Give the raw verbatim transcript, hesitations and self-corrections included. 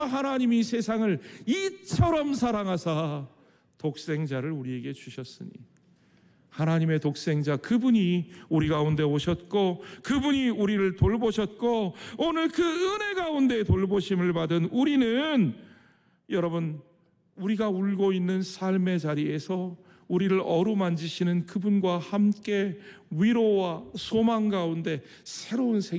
하나님이 세상을 이처럼 사랑하사 독생자를 우리에게 주셨으니, 하나님의 독생자 그분이 우리 가운데 오셨고 그분이 우리를 돌보셨고, 오늘 그 은혜 가운데 돌보심을 받은 우리는, 여러분, 우리가 울고 있는 삶의 자리에서 우리를 어루만지시는 그분과 함께 위로와 소망 가운데 새로운 생